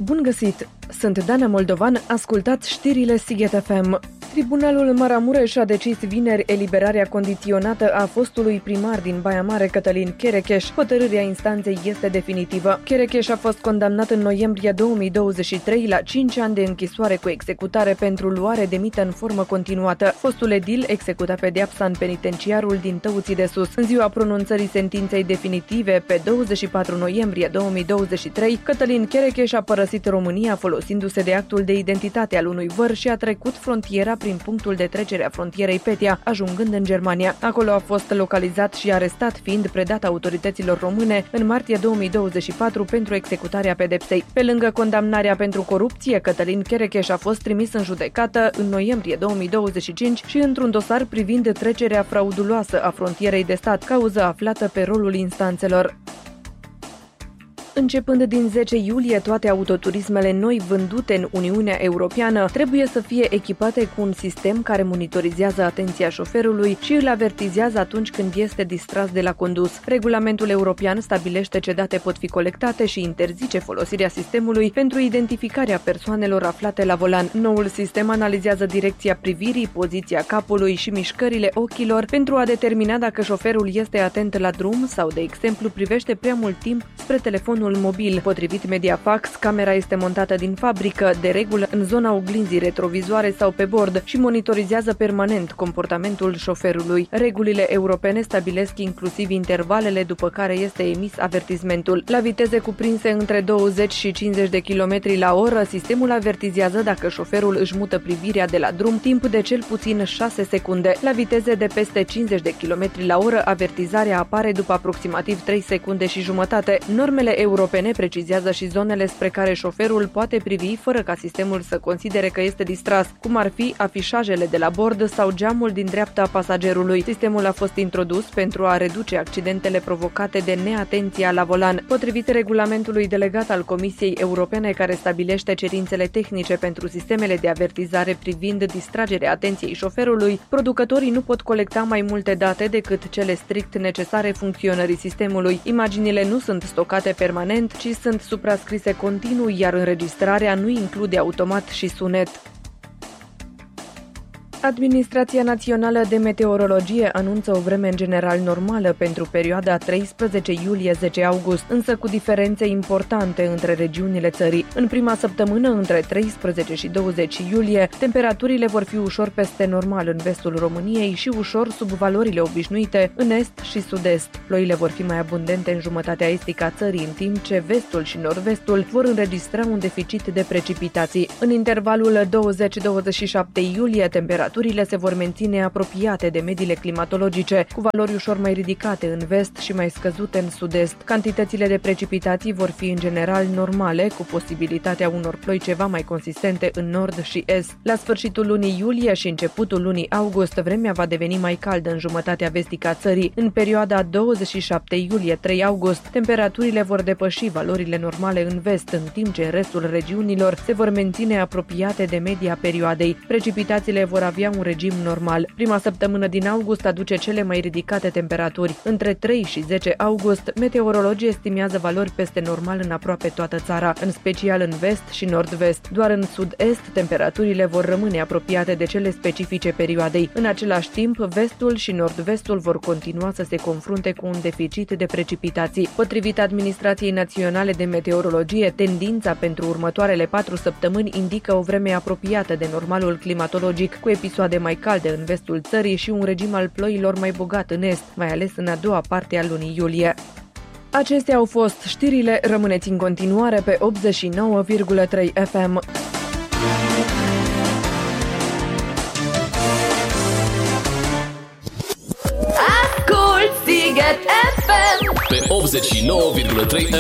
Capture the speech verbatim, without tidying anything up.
Bun găsit! Sunt Dana Moldovan, ascultați știrile Sighet F M. Tribunalul Maramureș a decis vineri eliberarea condiționată a fostului primar din Baia Mare, Cătălin Cherecheș. Hotărârea instanței este definitivă. Cherecheș a fost condamnat în noiembrie două mii douăzeci și trei la cinci ani de închisoare cu executare pentru luare de mită în formă continuată. Fostul edil executa pedeapsa în penitenciarul din Tăuții de Sus. În ziua pronunțării sentinței definitive, pe douăzeci și patru noiembrie două mii douăzeci și trei, Cătălin Cherecheș a părăsit România folosindu-se de actul de identitate al unui văr și a trecut frontiera prin punctul de trecere a frontierei Petia, ajungând în Germania. Acolo a fost localizat și arestat, fiind predat autorităților române în martie două mii douăzeci și patru pentru executarea pedepsei. Pe lângă condamnarea pentru corupție, Cătălin Cherecheș a fost trimis în judecată în noiembrie două mii douăzeci și cinci și într-un dosar privind trecerea frauduloasă a frontierei de stat, cauză aflată pe rolul instanțelor. Începând din zece iulie, toate autoturismele noi vândute în Uniunea Europeană trebuie să fie echipate cu un sistem care monitorizează atenția șoferului și îl avertizează atunci când este distras de la condus. Regulamentul european stabilește ce date pot fi colectate și interzice folosirea sistemului pentru identificarea persoanelor aflate la volan. Noul sistem analizează direcția privirii, poziția capului și mișcările ochilor pentru a determina dacă șoferul este atent la drum sau, de exemplu, privește prea mult timp spre telefonul mobil. Potrivit Mediafax, camera este montată din fabrică, de regulă în zona oglinzii retrovizoare sau pe bord, și monitorizează permanent comportamentul șoferului. Regulile europene stabilesc inclusiv intervalele după care este emis avertismentul. La viteze cuprinse între douăzeci și cincizeci de kilometri la oră, sistemul avertizează dacă șoferul își mută privirea de la drum timp de cel puțin șase secunde. La viteze de peste cincizeci de kilometri la oră, avertizarea apare după aproximativ trei secunde și jumătate. Normele europene precizează și zonele spre care șoferul poate privi fără ca sistemul să considere că este distras, cum ar fi afișajele de la bord sau geamul din dreapta pasagerului. Sistemul a fost introdus pentru a reduce accidentele provocate de neatenția la volan. Potrivit regulamentului delegat al Comisiei Europene care stabilește cerințele tehnice pentru sistemele de avertizare privind distragerea atenției șoferului, producătorii nu pot colecta mai multe date decât cele strict necesare funcționării sistemului. Imaginile nu sunt stocate permanent, ci sunt suprascrise continuu, iar înregistrarea nu include automat și sunet. Administrația Națională de Meteorologie anunță o vreme în general normală pentru perioada treisprezece iulie - zece august, însă cu diferențe importante între regiunile țării. În prima săptămână, între treisprezece și douăzeci iulie, temperaturile vor fi ușor peste normal în vestul României și ușor sub valorile obișnuite în est și sud-est. Ploile vor fi mai abundente în jumătatea estică a țării, în timp ce vestul și nord-vestul vor înregistra un deficit de precipitații. În intervalul douăzeci - douăzeci și șapte iulie, temperaturile Temperaturile se vor menține apropiate de mediile climatologice, cu valori ușor mai ridicate în vest și mai scăzute în sud-est. Cantitățile de precipitații vor fi în general normale, cu posibilitatea unor ploi ceva mai consistente în nord și est. La sfârșitul lunii iulie și începutul lunii august, vremea va deveni mai caldă în jumătatea vestică a țării. În perioada douăzeci și șapte iulie - trei august, temperaturile vor depăși valorile normale în vest, în timp ce în restul regiunilor se vor menține apropiate de media perioadei. Precipitațiile vor avea un regim normal. Prima săptămână din august aduce cele mai ridicate temperaturi. Între trei și zece august, meteorologii estimează valori peste normal în aproape toată țara, în special în vest și nord-vest. Doar în sud-est, temperaturile vor rămâne apropiate de cele specifice perioadei. În același timp, vestul și nord-vestul vor continua să se confrunte cu un deficit de precipitații. Potrivit Administrației Naționale de Meteorologie, tendința pentru următoarele patru săptămâni indică o vreme apropiată de normalul climatologic, cu episoade mai calde în vestul țării și un regim al ploilor mai bogat în est, mai ales în a doua parte a lunii iulie. Acestea au fost știrile, rămâneți în continuare pe optzeci și nouă virgulă trei F M. Ascult Sighet F M pe optzeci și nouă virgulă trei